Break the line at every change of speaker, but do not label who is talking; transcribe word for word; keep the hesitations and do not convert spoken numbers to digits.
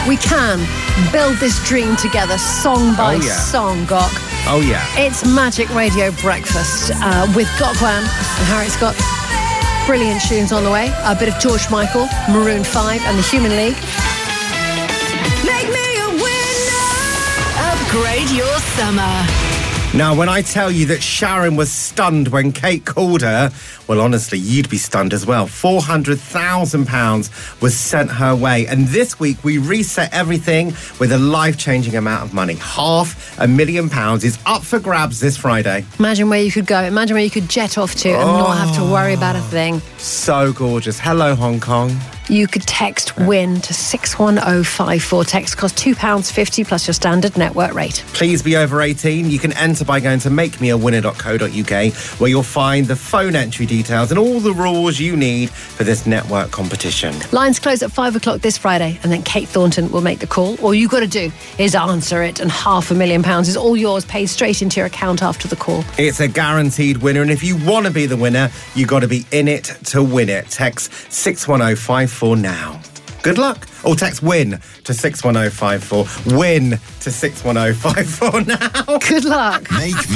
We can build this dream together, song by
Oh, yeah.
song, Gok.
Oh, yeah.
It's Magic Radio Breakfast uh, with Gokwan and Harry Scott. Brilliant tunes on the way. A bit of George Michael, Maroon five and the Human League.
Make me a winner. Upgrade your summer.
Now, when I tell you that Sharon was stunned when Kate called her, well, honestly, you'd be stunned as well. four hundred thousand pounds was sent her way. And this week, we reset everything with a life-changing amount of money. Half a million pounds is up for grabs this Friday.
Imagine where you could go. Imagine where you could jet off to and not have to worry about a thing.
So gorgeous. Hello, Hong Kong.
You could text WIN to six one oh five four. Text costs two pounds fifty plus your standard network rate.
Please be over eighteen. You can enter by going to make me a winner dot co dot uk, where you'll find the phone entry details and all the rules you need for this network competition.
Lines close at five o'clock this Friday, and then Kate Thornton will make the call. All you've got to do is answer it, and half a million pounds is all yours, paid straight into your account after the call.
It's a guaranteed winner, and if you want to be the winner, you've got to be in it to win it. Text six one oh five four now. Good luck. Or text WIN to six one oh five four. WIN to six one oh five four now.
Good luck.
Make